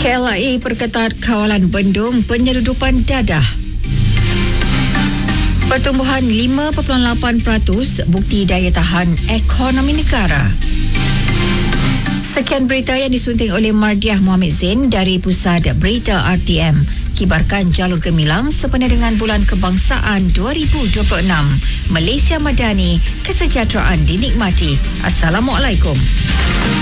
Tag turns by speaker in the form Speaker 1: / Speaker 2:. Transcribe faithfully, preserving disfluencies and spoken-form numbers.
Speaker 1: K L A Perketat Kawalan Bendung Penyeludupan Dadah. Pertumbuhan lima perpuluhan lapan peratus bukti daya tahan ekonomi negara. Sekian berita yang disunting oleh Mardiah Muhammad Zain dari Pusat Berita R T M. Kibarkan jalur gemilang sempena dengan Bulan Kebangsaan dua ribu dua puluh enam. Malaysia Madani, kesejahteraan dinikmati. Assalamualaikum.